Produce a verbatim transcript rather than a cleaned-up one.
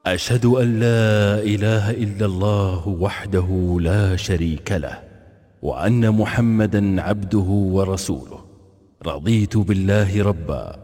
أشهد أن لا إله إلا الله وحده لا شريك له، وأن محمدا عبده ورسوله. رضيت بالله ربا